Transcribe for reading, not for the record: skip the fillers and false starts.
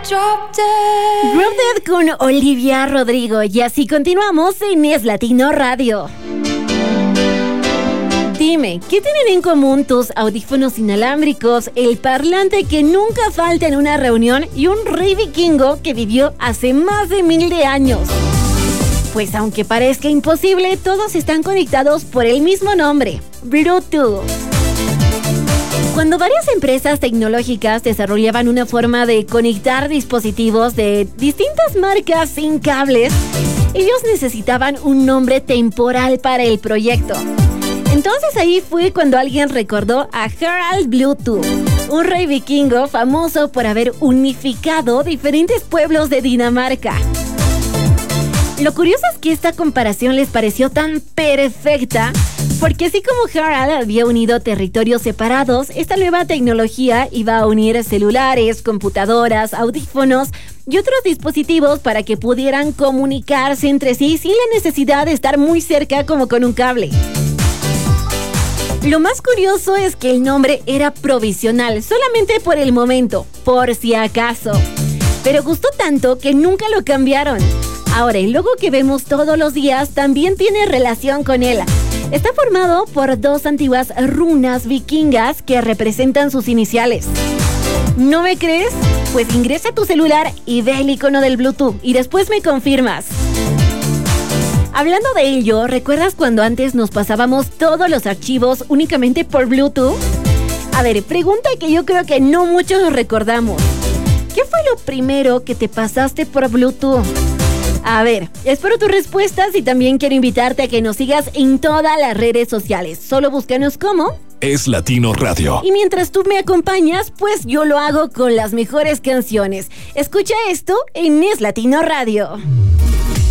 Drop Dead con Olivia Rodrigo. Y así continuamos en Es Latino Radio. Dime, ¿qué tienen en común tus audífonos inalámbricos, el parlante que nunca falta en una reunión y un rey vikingo que vivió hace más de 1000 años? Pues aunque parezca imposible, todos están conectados por el mismo nombre, Bluetooth. Cuando varias empresas tecnológicas desarrollaban una forma de conectar dispositivos de distintas marcas sin cables, ellos necesitaban un nombre temporal para el proyecto. Entonces ahí fue cuando alguien recordó a Harald Bluetooth, un rey vikingo famoso por haber unificado diferentes pueblos de Dinamarca. Lo curioso es que esta comparación les pareció tan perfecta, porque así como Harald había unido territorios separados, esta nueva tecnología iba a unir celulares, computadoras, audífonos y otros dispositivos para que pudieran comunicarse entre sí sin la necesidad de estar muy cerca como con un cable. Lo más curioso es que el nombre era provisional, solamente por el momento, por si acaso. Pero gustó tanto que nunca lo cambiaron. Ahora, el logo que vemos todos los días también tiene relación con él. Está formado por 2 antiguas runas vikingas que representan sus iniciales. ¿No me crees? Pues ingresa a tu celular y ve el icono del Bluetooth y después me confirmas. Hablando de ello, ¿recuerdas cuando antes nos pasábamos todos los archivos únicamente por Bluetooth? A ver, pregunta que yo creo que no muchos nos recordamos. ¿Qué fue lo primero que te pasaste por Bluetooth? A ver, espero tus respuestas y también quiero invitarte a que nos sigas en todas las redes sociales. Solo búscanos como Es Latino Radio. Y mientras tú me acompañas, pues yo lo hago con las mejores canciones. Escucha esto en Es Latino Radio.